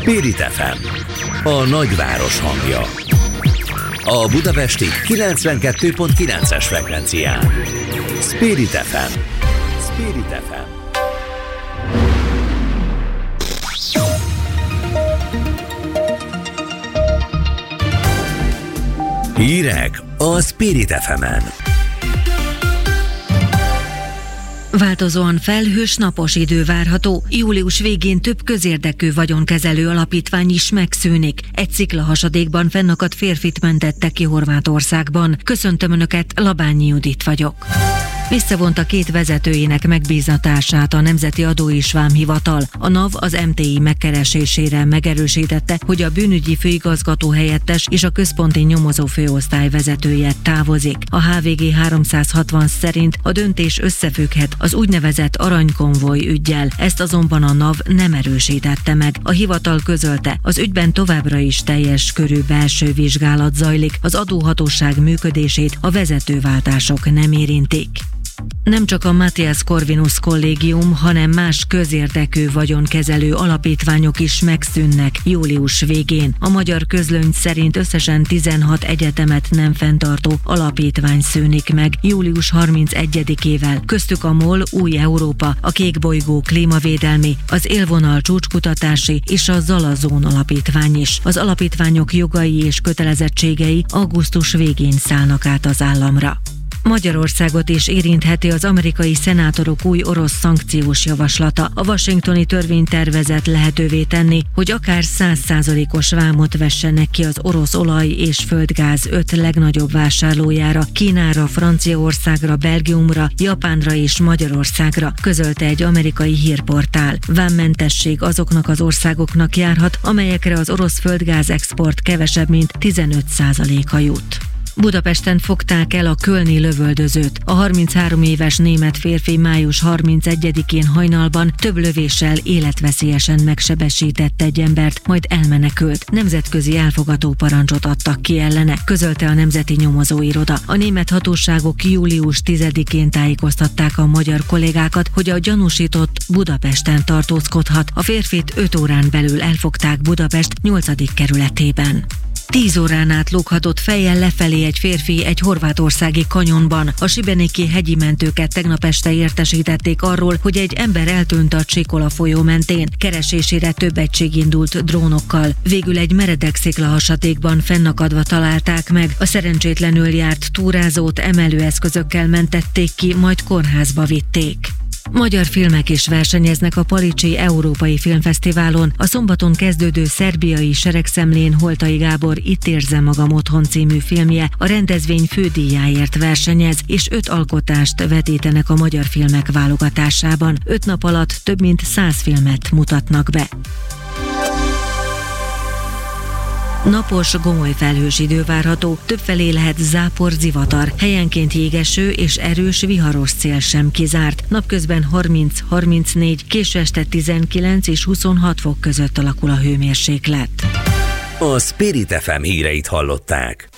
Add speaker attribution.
Speaker 1: Spirit FM, a nagyváros hangja. A budapesti 92.9-es frekvencián. Spirit FM. Spirit FM. Hírek a Spirit FM-en.
Speaker 2: Változóan felhős, napos idő várható. Július végén több közérdekű vagyonkezelő alapítvány is megszűnik. Egy sziklahasadékban fennakadt férfit mentettek ki Horvátországban. Köszöntöm Önöket, Labányi Judit vagyok. Visszavonta 2 vezetőjének megbízatását a Nemzeti Adó és Vámhivatal. A NAV az MTI megkeresésére megerősítette, hogy a bűnügyi főigazgató helyettes és a központi nyomozó főosztály vezetője távozik. A HVG 360 szerint a döntés összefügghet az úgynevezett aranykonvoj üggyel. Ezt azonban a NAV nem erősítette meg. A hivatal közölte, az ügyben továbbra is teljes körű belső vizsgálat zajlik, az adóhatóság működését a vezetőváltások nem érintik. Nem csak a Matthias Corvinus kollégium, hanem más közérdekű vagyonkezelő alapítványok is megszűnnek július végén. A Magyar Közlöny szerint összesen 16 egyetemet nem fenntartó alapítvány szűnik meg július 31-ével. Köztük a MOL, Új Európa, a Kékbolygó klímavédelmi, az Élvonal csúcskutatási és a Zalazón alapítvány is. Az alapítványok jogai és kötelezettségei augusztus végén szállnak át az államra. Magyarországot is érintheti az amerikai szenátorok új orosz szankciós javaslata. A washingtoni törvénytervezet lehetővé tenni, hogy akár 100%-os vámot vessenek ki az orosz olaj és földgáz 5 legnagyobb vásárlójára, Kínára, Franciaországra, Belgiumra, Japánra és Magyarországra, közölte egy amerikai hírportál. Vámmentesség azoknak az országoknak járhat, amelyekre az orosz földgáz export kevesebb, mint 15%-a jut. Budapesten fogták el a kölni lövöldözőt. A 33 éves német férfi május 31-én hajnalban több lövéssel életveszélyesen megsebesített egy embert, majd elmenekült. Nemzetközi elfogató parancsot adtak ki ellene, közölte a Nemzeti Nyomozóiroda. A német hatóságok július 10-én tájékoztatták a magyar kollégákat, hogy a gyanúsított Budapesten tartózkodhat. A férfit 5 órán belül elfogták Budapest 8. kerületében. 10 órán át lóghatott fejjel lefelé egy férfi egy horvátországi kanyonban. A sibeniki hegyi mentőket tegnap este értesítették arról, hogy egy ember eltűnt a Csikola folyó mentén. Keresésére több egység indult drónokkal. Végül egy meredek sziklahasadékban fennakadva találták meg. A szerencsétlenül járt túrázót emelőeszközökkel mentették ki, majd kórházba vitték. Magyar filmek is versenyeznek a Palicsi Európai Filmfesztiválon. A szombaton kezdődő szerbiai seregszemlén Holtai Gábor Itt érzem magam otthon című filmje a rendezvény fődíjáért versenyez, és 5 alkotást vetítenek a magyar filmek válogatásában. 5 nap alatt több mint 100 filmet mutatnak be. Napos, gomoly felhős idő várható, többfelé lehet zápor, zivatar, helyenként jégeső és erős viharos szél sem kizárt. Napközben 30-34, késő este 19 és 26 fok között alakul a hőmérséklet.
Speaker 1: A Spirit FM híreit hallották.